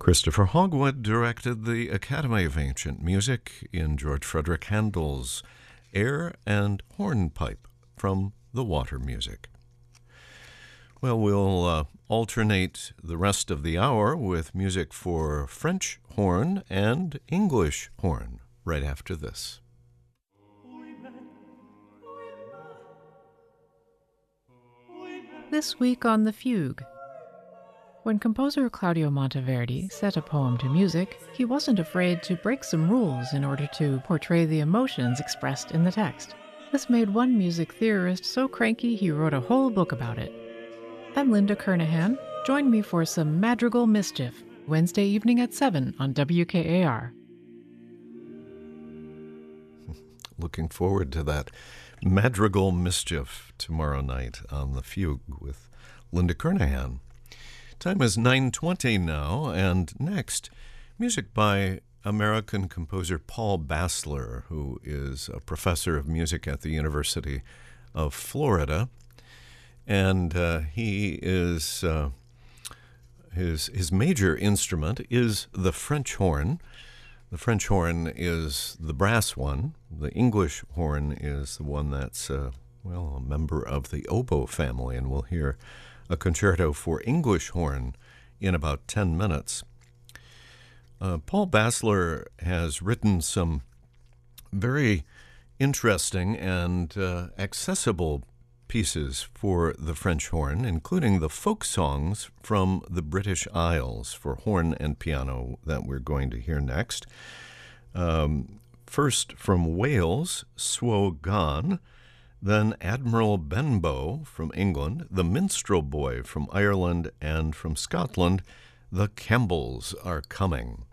Christopher Hogwood directed the Academy of Ancient Music in George Frederick Handel's Air and Hornpipe from the Water Music. Well, we'll alternate the rest of the hour with music for French horn and English horn right after this. This week on The Fugue. When composer Claudio Monteverdi set a poem to music, he wasn't afraid to break some rules in order to portray the emotions expressed in the text. This made one music theorist so cranky he wrote a whole book about it. I'm Linda Kernahan. Join me for some madrigal mischief, Wednesday evening at 7 on WKAR. Looking forward to that madrigal mischief tomorrow night on The Fugue with Linda Kernahan. Time is 9:20 now, and next, music by American composer Paul Basler, who is a professor of music at the University of Florida. And he is his major instrument is the French horn. The French horn is the brass one. The English horn is the one that's a member of the oboe family, and we'll hear a concerto for English horn in about 10 minutes. Paul Basler has written some very interesting and accessible pieces for the French horn, including the folk songs from the British Isles for horn and piano that we're going to hear next. First from Wales, Swo Gan, then Admiral Benbow from England, the Minstrel Boy from Ireland, and from Scotland, the Campbells Are Coming.